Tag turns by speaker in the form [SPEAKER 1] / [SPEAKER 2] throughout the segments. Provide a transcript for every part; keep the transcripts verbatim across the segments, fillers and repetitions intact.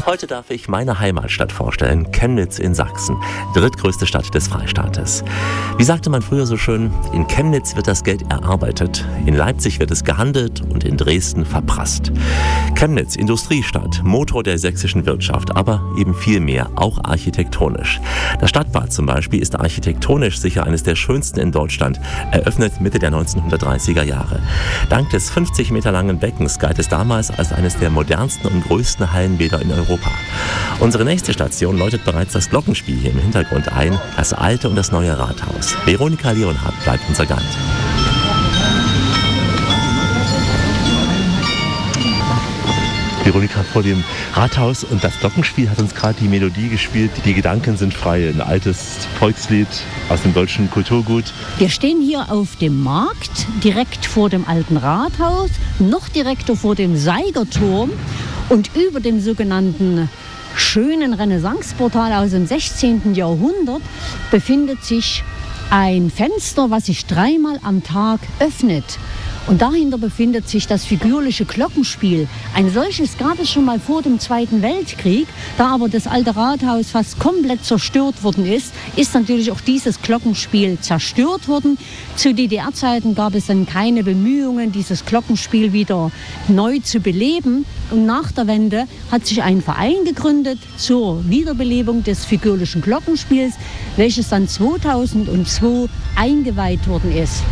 [SPEAKER 1] Heute darf ich meine Heimatstadt vorstellen, Chemnitz in Sachsen, drittgrößte Stadt des Freistaates. Wie sagte man früher so schön, in Chemnitz wird das Geld erarbeitet, in Leipzig wird es gehandelt und in Dresden verprasst. Chemnitz, Industriestadt, Motor der sächsischen Wirtschaft, aber eben viel mehr, auch architektonisch. Das Stadtbad zum Beispiel ist architektonisch sicher eines der schönsten in Deutschland, eröffnet Mitte der neunzehnhundertdreißiger Jahre. Dank des fünfzig Meter langen Beckens galt es damals als eines der modernsten und größten Hallenbäder in Europa. Unsere nächste Station läutet bereits das Glockenspiel hier im Hintergrund ein, das alte und das neue Rathaus. Veronika Leonhardt bleibt unser Guide. Veronika, vor dem Rathaus und das Glockenspiel hat uns gerade die Melodie gespielt. Die Gedanken sind frei, ein altes Volkslied aus dem deutschen Kulturgut.
[SPEAKER 2] Wir stehen hier auf dem Markt, direkt vor dem alten Rathaus, noch direkter vor dem Seigerturm und über dem sogenannten schönen Renaissanceportal aus dem sechzehnten Jahrhundert befindet sich ein Fenster, was sich dreimal am Tag öffnet. Und dahinter befindet sich das figürliche Glockenspiel. Ein solches gab es schon mal vor dem Zweiten Weltkrieg. Da aber das alte Rathaus fast komplett zerstört worden ist, ist natürlich auch dieses Glockenspiel zerstört worden. Zu D D R-Zeiten gab es dann keine Bemühungen, dieses Glockenspiel wieder neu zu beleben. Und nach der Wende hat sich ein Verein gegründet zur Wiederbelebung des figürlichen Glockenspiels, welches dann zweitausendzwei eingeweiht worden ist.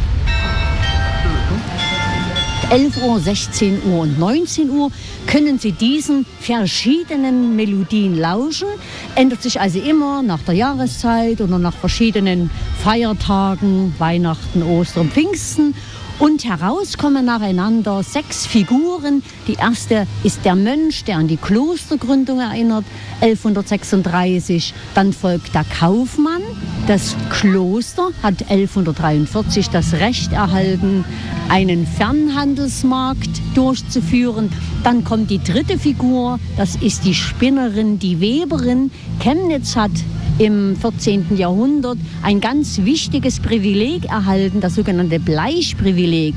[SPEAKER 2] elf Uhr, sechzehn Uhr und neunzehn Uhr können Sie diesen verschiedenen Melodien lauschen. Ändert sich also immer nach der Jahreszeit oder nach verschiedenen Feiertagen, Weihnachten, Ostern, Pfingsten. Und heraus kommen nacheinander sechs Figuren. Die erste ist der Mönch, der an die Klostergründung erinnert, elfhundertsechsunddreißig. Dann folgt der Kaufmann. Das Kloster hat elfhundertdreiundvierzig das Recht erhalten, einen Fernhandelsmarkt durchzuführen. Dann kommt die dritte Figur, das ist die Spinnerin, die Weberin. Chemnitz hat im vierzehnten Jahrhundert ein ganz wichtiges Privileg erhalten, das sogenannte Bleichprivileg,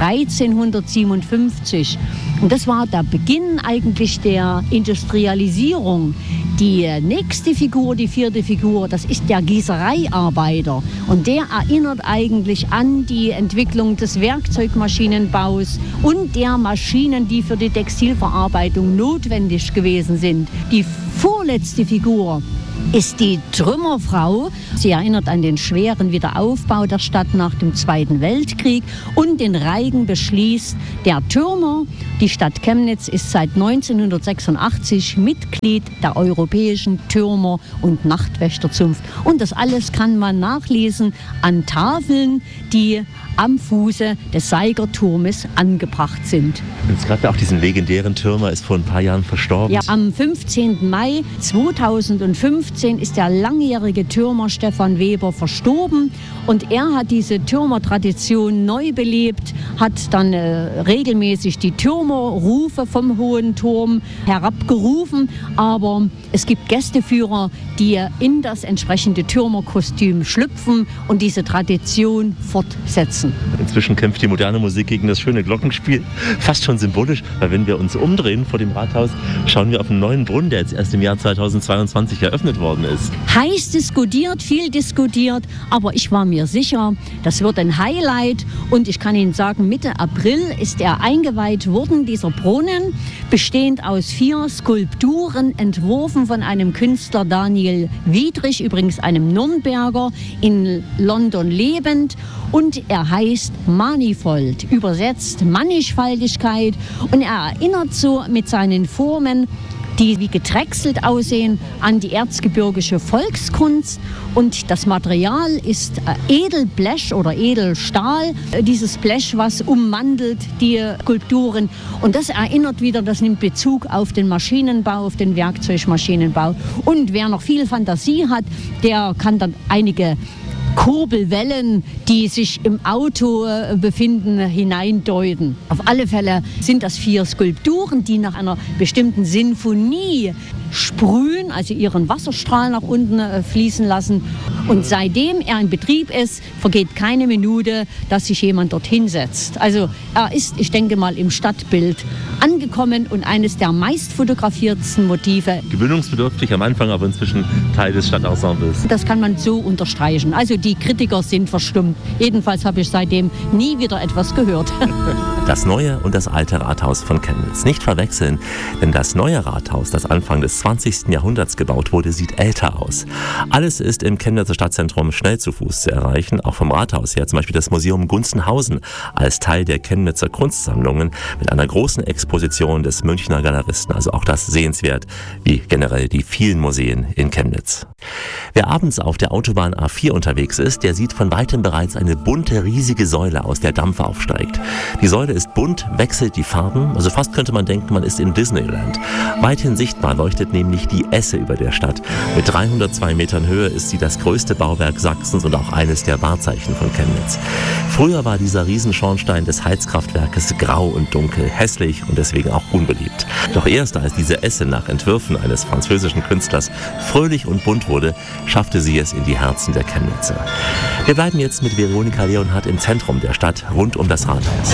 [SPEAKER 2] dreizehnhundertsiebenundfünfzig. Und das war der Beginn eigentlich der Industrialisierung. Die nächste Figur, die vierte Figur, das ist der Gießereiarbeiter. Und der erinnert eigentlich an die Entwicklung des Werkzeugmaschinenbaus und der Maschinen, die für die Textilverarbeitung notwendig gewesen sind. Die vorletzte Figur ist die Trümmerfrau. Sie erinnert an den schweren Wiederaufbau der Stadt nach dem Zweiten Weltkrieg. Und den Reigen beschließt der Türmer. Die Stadt Chemnitz ist seit neunzehnhundertsechsundachtzig Mitglied der Europäischen Türmer- und Nachtwächterzunft. Und das alles kann man nachlesen an Tafeln, die am Fuße des Seigerturmes angebracht sind.
[SPEAKER 1] Es gab ja auch diesen legendären Türmer, ist vor ein paar Jahren verstorben.
[SPEAKER 2] Ja, am fünfzehnten Mai zweitausendfünfzehn ist der langjährige Türmer Stefan Weber verstorben. Und er hat diese Türmertradition neu belebt, hat dann äh, regelmäßig die Türmerrufe vom Hohen Turm herabgerufen. Aber es gibt Gästeführer, die in das entsprechende Türmerkostüm schlüpfen und diese Tradition fortsetzen.
[SPEAKER 1] Inzwischen kämpft die moderne Musik gegen das schöne Glockenspiel. Fast schon symbolisch, weil wenn wir uns umdrehen vor dem Rathaus, schauen wir auf einen neuen Brunnen, der jetzt erst im Jahr zweitausendzweiundzwanzig eröffnet worden ist.
[SPEAKER 2] Heiß diskutiert, viel diskutiert, aber ich war mir sicher, das wird ein Highlight. Und ich kann Ihnen sagen, Mitte April ist er eingeweiht worden, dieser Brunnen, bestehend aus vier Skulpturen, entworfen von einem Künstler Daniel Wiedrich, übrigens einem Nürnberger, in London lebend. Und er heißt Manifold, übersetzt Mannigfaltigkeit. Und er erinnert so mit seinen Formen, die wie gedrechselt aussehen, an die erzgebirgische Volkskunst. Und das Material ist Edelblech oder Edelstahl, dieses Blech, was ummantelt die Skulpturen. Und das erinnert wieder, das nimmt Bezug auf den Maschinenbau, auf den Werkzeugmaschinenbau. Und wer noch viel Fantasie hat, der kann dann einige Kurbelwellen, die sich im Auto äh, befinden, hineindeuten. Auf alle Fälle sind das vier Skulpturen, die nach einer bestimmten Sinfonie sprühen, also ihren Wasserstrahl nach unten äh, fließen lassen. Und seitdem er in Betrieb ist, vergeht keine Minute, dass sich jemand dorthin setzt. Also er ist, ich denke mal, im Stadtbild angekommen und eines der meistfotografiertsten Motive.
[SPEAKER 1] Gewöhnungsbedürftig am Anfang, aber inzwischen Teil des Stadtensembles.
[SPEAKER 2] Das kann man so unterstreichen. Also die Kritiker sind verstummt. Jedenfalls habe ich seitdem nie wieder etwas gehört.
[SPEAKER 1] Das neue und das alte Rathaus von Chemnitz. Nicht verwechseln, denn das neue Rathaus, das Anfang des zwanzigsten Jahrhunderts gebaut wurde, sieht älter aus. Alles ist im Chemnitzer Stadtzentrum schnell zu Fuß zu erreichen, auch vom Rathaus her. Zum Beispiel das Museum Gunzenhausen als Teil der Chemnitzer Kunstsammlungen mit einer großen Exposition des Münchner Galeristen. Also auch das sehenswert, wie generell die vielen Museen in Chemnitz. Wer abends auf der Autobahn A vier unterwegs ist, der sieht von weitem bereits eine bunte, riesige Säule, aus der Dampf aufsteigt. Die Säule ist bunt, wechselt die Farben, also fast könnte man denken, man ist in Disneyland. Weithin sichtbar leuchtet nämlich die Esse über der Stadt. Mit dreihundertzwei Metern Höhe ist sie das größte Bauwerk Sachsens und auch eines der Wahrzeichen von Chemnitz. Früher war dieser Riesenschornstein des Heizkraftwerkes grau und dunkel, hässlich und deswegen auch unbeliebt. Doch erst als diese Esse nach Entwürfen eines französischen Künstlers fröhlich und bunt wurde, schaffte sie es in die Herzen der Chemnitzer. Wir bleiben jetzt mit Veronika Leonhardt im Zentrum der Stadt, rund um das Rathaus.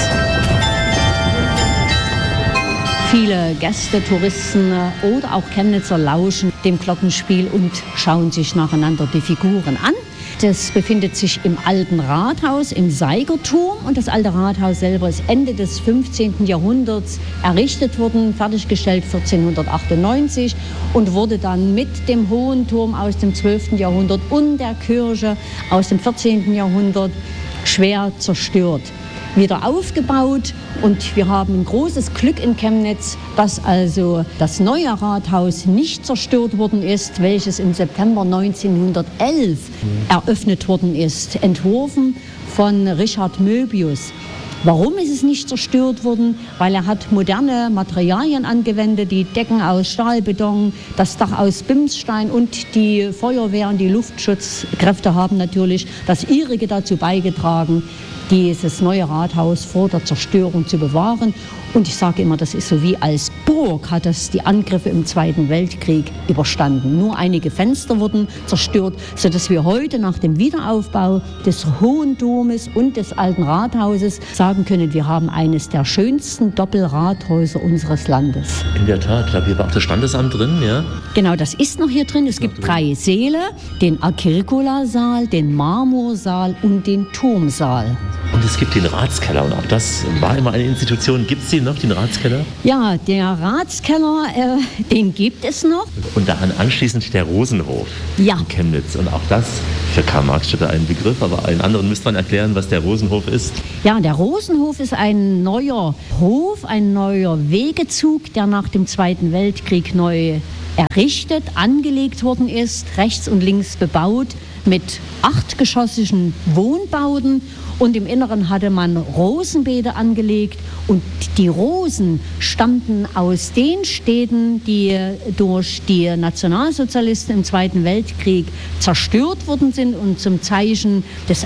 [SPEAKER 2] Viele Gäste, Touristen oder auch Chemnitzer lauschen dem Glockenspiel und schauen sich nacheinander die Figuren an. Das befindet sich im alten Rathaus, im Seigerturm. Und das alte Rathaus selber ist Ende des fünfzehnten Jahrhunderts errichtet worden, fertiggestellt vierzehnhundertachtundneunzig und wurde dann mit dem Hohen Turm aus dem zwölften Jahrhundert und der Kirche aus dem vierzehnten Jahrhundert schwer zerstört. Wieder aufgebaut und wir haben ein großes Glück in Chemnitz, dass also das neue Rathaus nicht zerstört worden ist, welches im September neunzehnhundertelf eröffnet worden ist, entworfen von Richard Möbius. Warum ist es nicht zerstört worden? Weil er hat moderne Materialien angewendet, die Decken aus Stahlbeton, das Dach aus Bimsstein und die Feuerwehr und die Luftschutzkräfte haben natürlich das ihrige dazu beigetragen, dieses neue Rathaus vor der Zerstörung zu bewahren. Und ich sage immer, das ist so wie als Burg hat es die Angriffe im Zweiten Weltkrieg überstanden. Nur einige Fenster wurden zerstört, sodass wir heute nach dem Wiederaufbau des Hohen Domes und des alten Rathauses sagen können, wir haben eines der schönsten Doppelrathäuser unseres Landes.
[SPEAKER 1] In der Tat, ich glaube, hier war auch das Standesamt drin, ja?
[SPEAKER 2] Genau, das ist noch hier drin. Es gibt drei Säle, den Agricola-Saal, den Marmorsaal und den Turmsaal.
[SPEAKER 1] Und es gibt den Ratskeller und auch das war immer eine Institution. Gibt es den noch, den Ratskeller?
[SPEAKER 2] Ja, der Ratskeller, äh, den gibt es noch.
[SPEAKER 1] Und daran anschließend der Rosenhof
[SPEAKER 2] ja.
[SPEAKER 1] in Chemnitz. Und auch das für Karl-Marx-Städter ein Begriff, aber allen anderen müsste man erklären, was der Rosenhof ist.
[SPEAKER 2] Ja, der Rosenhof ist ein neuer Hof, ein neuer Wegezug, der nach dem Zweiten Weltkrieg neu errichtet, angelegt worden ist, rechts und links bebaut mit achtgeschossigen Wohnbauten. Und im Inneren hatte man Rosenbeete angelegt und die Rosen stammten aus den Städten, die durch die Nationalsozialisten im Zweiten Weltkrieg zerstört worden sind. Und zum Zeichen des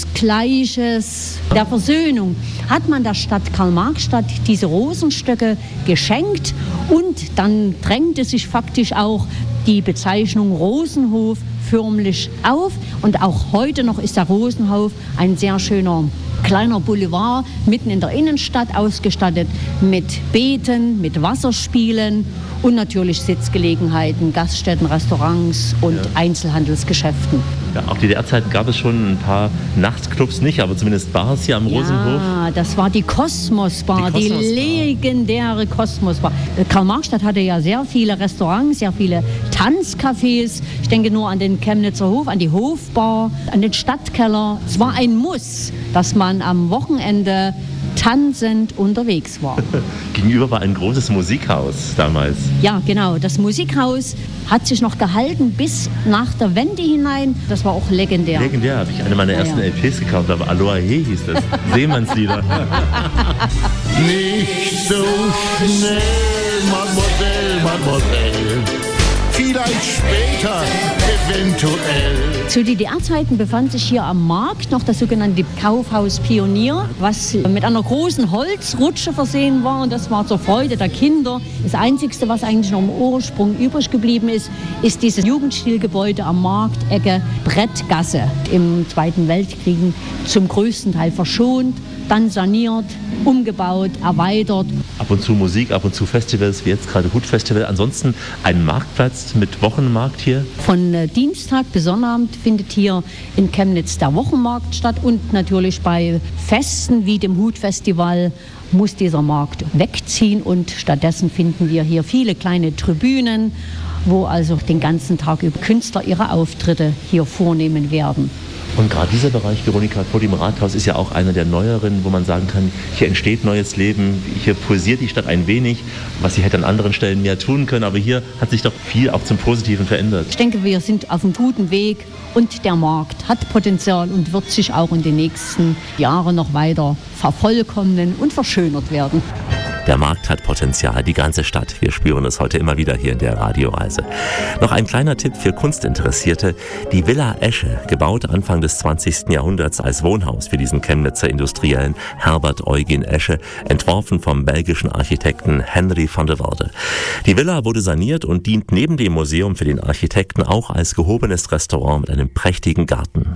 [SPEAKER 2] Ausgleiches, der Versöhnung, hat man der Stadt Karl-Marx-Stadt diese Rosenstöcke geschenkt. Und dann drängte sich faktisch auch die Bezeichnung Rosenhof förmlich auf. Und auch heute noch ist der Rosenhof ein sehr schöner kleiner Boulevard mitten in der Innenstadt, ausgestattet mit Beeten, mit Wasserspielen und natürlich Sitzgelegenheiten, Gaststätten, Restaurants und ja. Einzelhandelsgeschäften.
[SPEAKER 1] Ja, auch D D R-Zeiten gab es schon ein paar Nachtclubs nicht, aber zumindest Bars hier am
[SPEAKER 2] ja,
[SPEAKER 1] Rosenhof.
[SPEAKER 2] Ja, das war die Kosmos-Bar, die, Kosmos die legendäre Kosmos-Bar. Karl-Marx-Stadt hatte ja sehr viele Restaurants, sehr viele Tanzcafés. Ich denke nur an den Chemnitzer Hof, an die Hofbar, an den Stadtkeller. Es war ein Muss, dass man am Wochenende tanzend unterwegs war.
[SPEAKER 1] Gegenüber war ein großes Musikhaus damals.
[SPEAKER 2] Ja, genau. Das Musikhaus hat sich noch gehalten bis nach der Wende hinein. Das war auch legendär.
[SPEAKER 1] Legendär, habe ich eine meiner ersten ja, ja. L Ps gekauft, aber Aloha He hieß das. Seemannslieder.
[SPEAKER 3] Nicht so schnell, Mademoiselle, Mademoiselle. Vielleicht später. eventuell.
[SPEAKER 2] Zu D D R-Zeiten befand sich hier am Markt noch das sogenannte Kaufhaus Pionier, was mit einer großen Holzrutsche versehen war. Und das war zur Freude der Kinder. Das Einzige, was eigentlich noch im Ursprung übrig geblieben ist, ist dieses Jugendstilgebäude am Markt, Ecke Brettgasse. Im Zweiten Weltkrieg zum größten Teil verschont, dann saniert, umgebaut, erweitert.
[SPEAKER 1] Ab und zu Musik, ab und zu Festivals, wie jetzt gerade Hutfestival. Ansonsten ein Marktplatz mit Wochenmarkt hier.
[SPEAKER 2] Von äh, Dienstag bis Sonnabend findet hier in Chemnitz der Wochenmarkt statt. Und natürlich bei Festen wie dem Hutfestival muss dieser Markt wegziehen. Und stattdessen finden wir hier viele kleine Tribünen, wo also den ganzen Tag über Künstler ihre Auftritte hier vornehmen werden.
[SPEAKER 1] Und gerade dieser Bereich, Veronika, vor dem Rathaus, ist ja auch einer der neueren, wo man sagen kann, hier entsteht neues Leben, hier pulsiert die Stadt ein wenig, was sie hätte an anderen Stellen mehr tun können, aber hier hat sich doch viel auch zum Positiven verändert.
[SPEAKER 2] Ich denke, wir sind auf einem guten Weg und der Markt hat Potenzial und wird sich auch in den nächsten Jahren noch weiter vervollkommnen und verschönert werden.
[SPEAKER 1] Der Markt hat Potenzial, die ganze Stadt. Wir spüren es heute immer wieder hier in der Radioreise. Noch ein kleiner Tipp für Kunstinteressierte. Die Villa Esche, gebaut Anfang des zwanzigsten Jahrhunderts als Wohnhaus für diesen Chemnitzer Industriellen Herbert Eugen Esche, entworfen vom belgischen Architekten Henry van der Worde. Die Villa wurde saniert und dient neben dem Museum für den Architekten auch als gehobenes Restaurant mit einem prächtigen Garten.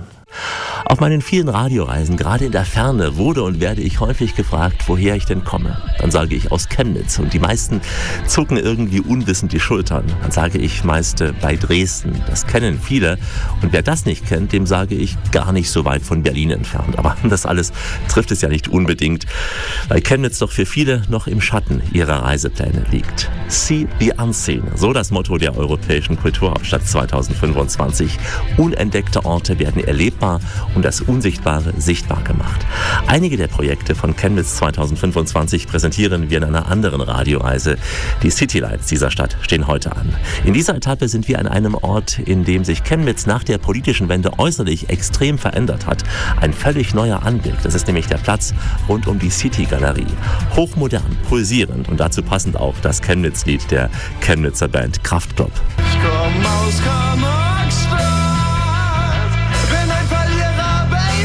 [SPEAKER 1] Auf meinen vielen Radioreisen, gerade in der Ferne, wurde und werde ich häufig gefragt, woher ich denn komme. Dann sage ich aus Chemnitz und die meisten zucken irgendwie unwissend die Schultern. Dann sage ich meist äh, bei Dresden. Das kennen viele und wer das nicht kennt, dem sage ich gar nicht so weit von Berlin entfernt. Aber das alles trifft es ja nicht unbedingt, weil Chemnitz doch für viele noch im Schatten ihrer Reisepläne liegt. See the Unseen, so das Motto der Europäischen Kulturhauptstadt zweitausendfünfundzwanzig. Unentdeckte Orte werden erlebbar und das Unsichtbare sichtbar gemacht. Einige der Projekte von Chemnitz zweitausendfünfundzwanzig präsentieren wir in einer anderen Radioreise. Die Citylights dieser Stadt stehen heute an. In dieser Etappe sind wir an einem Ort, in dem sich Chemnitz nach der politischen Wende äußerlich extrem verändert hat. Ein völlig neuer Anblick. Das ist nämlich der Platz rund um die City-Galerie. Hochmodern, pulsierend und dazu passend auch das Chemnitz-Lied der Chemnitzer Band Kraftklub.
[SPEAKER 3] Ich komm aus Karl-Marx-Stadt, bin ein Verlierer,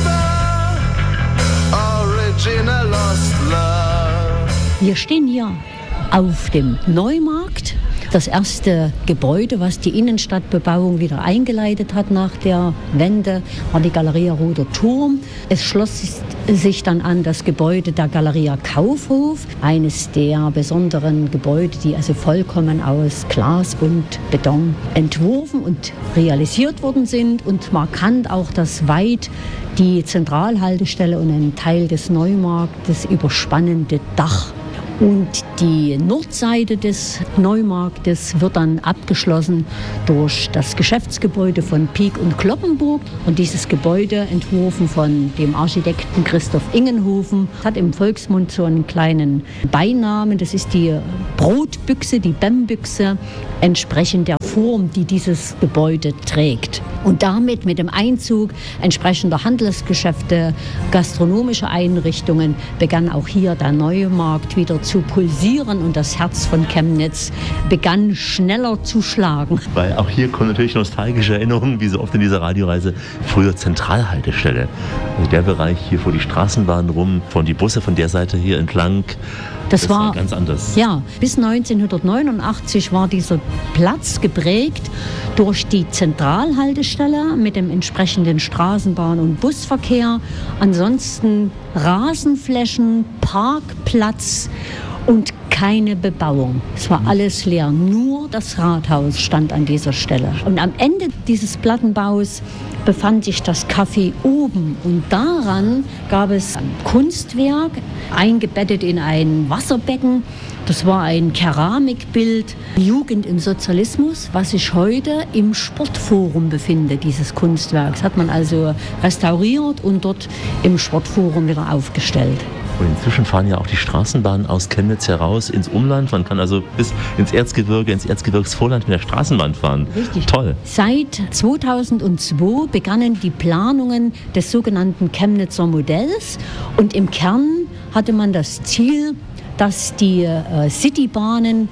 [SPEAKER 3] Baby, original lost love.
[SPEAKER 2] Wir stehen hier auf dem Neumarkt. Das erste Gebäude, was die Innenstadtbebauung wieder eingeleitet hat nach der Wende, war die Galeria Roter Turm. Es schloss sich dann an das Gebäude der Galeria Kaufhof, eines der besonderen Gebäude, die also vollkommen aus Glas und Beton entworfen und realisiert worden sind. Und markant auch das weit die Zentralhaltestelle und ein Teil des Neumarktes überspannende Dach. Und die Nordseite des Neumarktes wird dann abgeschlossen durch das Geschäftsgebäude von Pieck und Kloppenburg. Und dieses Gebäude, entworfen von dem Architekten Christoph Ingenhofen, hat im Volksmund so einen kleinen Beinamen. Das ist die Brotbüchse, die Bämbüchse, entsprechend der Form, die dieses Gebäude trägt. Und damit mit dem Einzug entsprechender Handelsgeschäfte, gastronomische Einrichtungen, begann auch hier der Neumarkt wieder zu pulsieren und das Herz von Chemnitz begann schneller zu schlagen.
[SPEAKER 1] Weil auch hier kommen natürlich nostalgische Erinnerungen, wie so oft in dieser Radioreise. Früher Zentralhaltestelle. Also der Bereich hier vor die Straßenbahn rum, von die Busse von der Seite hier entlang.
[SPEAKER 2] Das,
[SPEAKER 1] das
[SPEAKER 2] war,
[SPEAKER 1] war ganz anders.
[SPEAKER 2] Ja, bis neunzehnhundertneunundachtzig war dieser Platz geprägt durch die Zentralhaltestelle mit dem entsprechenden Straßenbahn- und Busverkehr. Ansonsten Rasenflächen, Parkplatz und keine Bebauung. Es war alles leer. Nur das Rathaus stand an dieser Stelle. Und am Ende dieses Plattenbaus befand sich das Café oben. Und daran gab es ein Kunstwerk, eingebettet in ein Wasserbecken. Das war ein Keramikbild, Jugend im Sozialismus, was sich heute im Sportforum befindet, dieses Kunstwerk. Das hat man also restauriert und dort im Sportforum wieder aufgestellt.
[SPEAKER 1] Und inzwischen fahren ja auch die Straßenbahnen aus Chemnitz heraus ins Umland. Man kann also bis ins Erzgebirge, ins Erzgebirgsvorland mit der Straßenbahn fahren.
[SPEAKER 2] Richtig.
[SPEAKER 1] Toll.
[SPEAKER 2] Seit zweitausendzwei begannen die Planungen des sogenannten Chemnitzer Modells. Und im Kern hatte man das Ziel, dass die äh, Citybahnen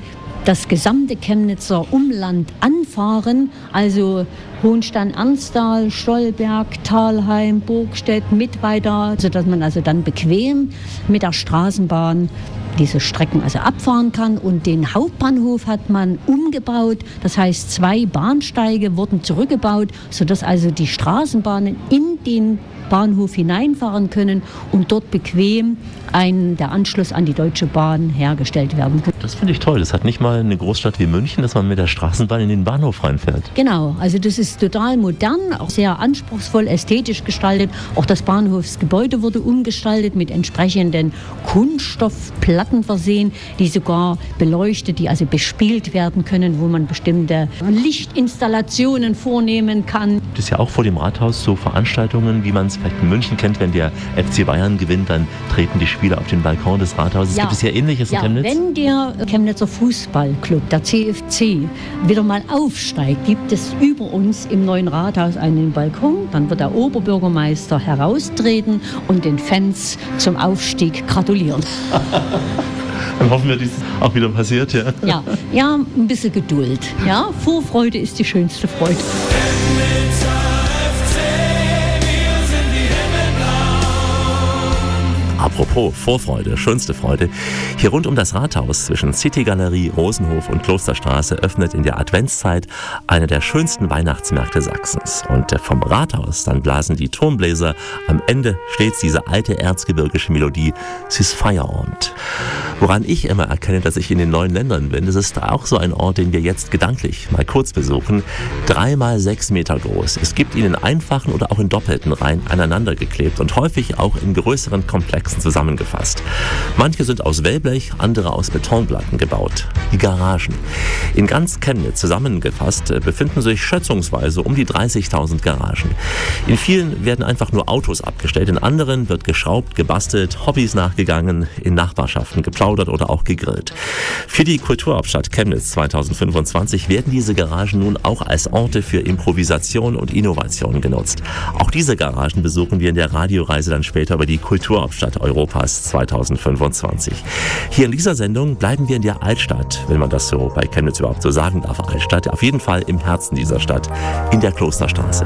[SPEAKER 2] das gesamte Chemnitzer Umland anfahren, also Hohenstein-Ernsthal, Stolberg, Thalheim, Burgstedt, Mittweida, sodass man also dann bequem mit der Straßenbahn diese Strecken also abfahren kann. Und den Hauptbahnhof hat man umgebaut, das heißt zwei Bahnsteige wurden zurückgebaut, sodass also die Straßenbahnen in den Bahnhof hineinfahren können und dort bequem ein, der Anschluss an die Deutsche Bahn hergestellt werden kann.
[SPEAKER 1] Das finde ich toll. Das hat nicht mal eine Großstadt wie München, dass man mit der Straßenbahn in den Bahnhof reinfährt.
[SPEAKER 2] Genau, also das ist total modern, auch sehr anspruchsvoll, ästhetisch gestaltet. Auch das Bahnhofsgebäude wurde umgestaltet, mit entsprechenden Kunststoffplatten versehen, die sogar beleuchtet, die also bespielt werden können, wo man bestimmte Lichtinstallationen vornehmen kann.
[SPEAKER 1] Das ist ja auch vor dem Rathaus so Veranstaltungen, wie man es vielleicht in München kennt, wenn der F C Bayern gewinnt, dann treten die Spieler auf den Balkon des Rathauses.
[SPEAKER 2] Ja.
[SPEAKER 1] Gibt es hier Ähnliches
[SPEAKER 2] ja,
[SPEAKER 1] in Chemnitz?
[SPEAKER 2] Wenn der Chemnitzer Fußballclub, der C F C, wieder mal aufsteigt, gibt es über uns im neuen Rathaus einen Balkon. Dann wird der Oberbürgermeister heraustreten und den Fans zum Aufstieg gratulieren.
[SPEAKER 1] Dann hoffen wir, dass das auch wieder passiert. Ja,
[SPEAKER 2] ja, ja, ein bisschen Geduld. Ja, Vorfreude ist die schönste Freude.
[SPEAKER 1] Apropos Vorfreude, schönste Freude. Hier rund um das Rathaus zwischen City-Galerie, Rosenhof und Klosterstraße öffnet in der Adventszeit einer der schönsten Weihnachtsmärkte Sachsens. Und vom Rathaus dann blasen die Turmbläser am Ende stets diese alte erzgebirgische Melodie, es ist Feierabend. Woran ich immer erkenne, dass ich in den neuen Ländern bin, das ist auch so ein Ort, den wir jetzt gedanklich mal kurz besuchen. Drei mal sechs Meter groß. Es gibt ihn in einfachen oder auch in doppelten Reihen aneinander geklebt und häufig auch in größeren Komplexen zusammengefasst. Manche sind aus Wellblech, andere aus Betonplatten gebaut. Die Garagen. In ganz Chemnitz zusammengefasst befinden sich schätzungsweise um die dreißigtausend Garagen. In vielen werden einfach nur Autos abgestellt, in anderen wird geschraubt, gebastelt, Hobbys nachgegangen, in Nachbarschaften geplaudert oder auch gegrillt. Für die Kulturhauptstadt Chemnitz zweitausendfünfundzwanzig werden diese Garagen nun auch als Orte für Improvisation und Innovation genutzt. Auch diese Garagen besuchen wir in der Radioreise dann später über die Kulturhauptstadt Europas zweitausendfünfundzwanzig. Hier in dieser Sendung bleiben wir in der Altstadt, wenn man das so bei Chemnitz überhaupt so sagen darf, Altstadt, auf jeden Fall im Herzen dieser Stadt, in der Klosterstraße.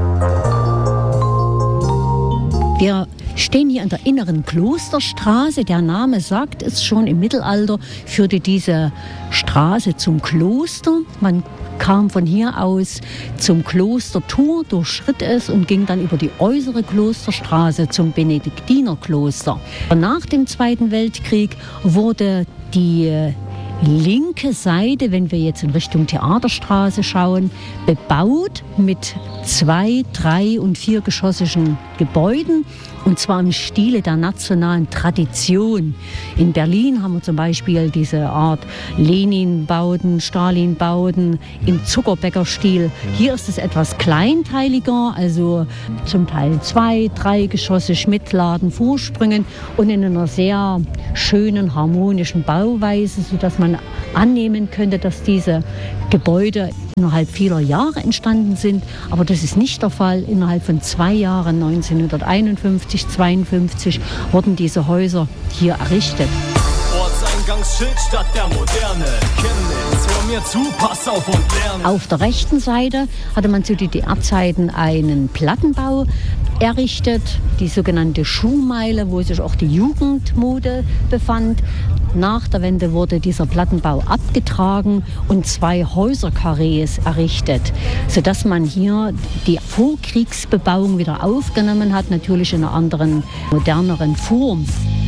[SPEAKER 2] Wir stehen hier in der inneren Klosterstraße. Der Name sagt es schon, im Mittelalter führte diese Straße zum Kloster. Man kam von hier aus zum Klostertor, durchschritt es und ging dann über die äußere Klosterstraße zum Benediktinerkloster. Nach dem Zweiten Weltkrieg wurde die linke Seite, wenn wir jetzt in Richtung Theaterstraße schauen, bebaut mit zwei-, drei- und viergeschossigen Gebäuden, und zwar im Stile der nationalen Tradition. In Berlin haben wir zum Beispiel diese Art Lenin-Bauten, Stalin-Bauten im Zuckerbäcker-Stil. Hier ist es etwas kleinteiliger, also zum Teil zwei-, dreigeschossig mit Ladenvorsprüngen und in einer sehr schönen, harmonischen Bauweise, sodass man annehmen könnte, dass diese Gebäude innerhalb vieler Jahre entstanden sind. Aber das ist nicht der Fall. Innerhalb von zwei Jahren, neunzehnhunderteinundfünfzig, zweiundfünfzig, wurden diese Häuser hier errichtet.
[SPEAKER 3] Eingangsschild statt der Moderne. Chemnitz, hör mir zu, pass auf und lerne.
[SPEAKER 2] Auf der rechten Seite hatte man zu D D R-Zeiten einen Plattenbau errichtet, die sogenannte Schuhmeile, wo sich auch die Jugendmode befand. Nach der Wende wurde dieser Plattenbau abgetragen und zwei Häuserkarrees errichtet, sodass man hier die Vorkriegsbebauung wieder aufgenommen hat, natürlich in einer anderen, moderneren Form.